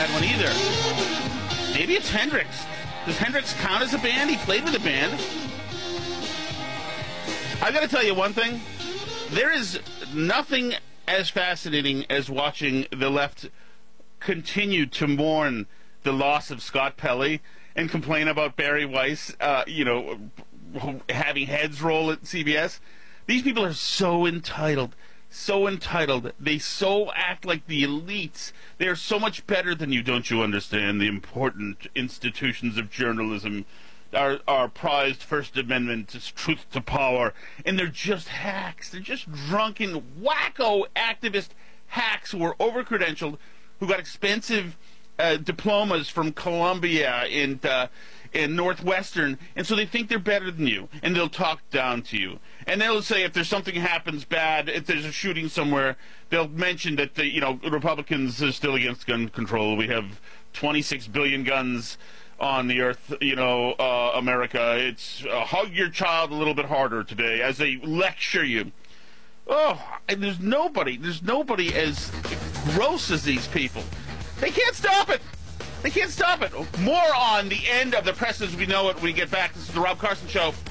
That one either. Maybe it's Hendrix. Does Hendrix count as a band? He played with a band. I got to tell you one thing. There is nothing as fascinating as watching the left continue to mourn the loss of Scott Pelley and complain about Barry Weiss, having heads roll at CBS. These people are so entitled. So entitled. They so act like the elites. They are so much better than you. Don't you understand? The important institutions of journalism, our prized First Amendment is truth to power. And they're just hacks. They're just drunken, wacko activist hacks who are over-credentialed, who got expensive diplomas from Columbia and Northwestern, and so they think they're better than you, and they'll talk down to you. And they'll say if there's something happens bad, if there's a shooting somewhere, they'll mention that the Republicans are still against gun control. We have 26 billion guns on the earth, America. It's hug your child a little bit harder today as they lecture you. Oh, and there's nobody as gross as these people. They can't stop it. They can't stop it. More on the end of the press as we know it when we get back. This is the Rob Carson Show.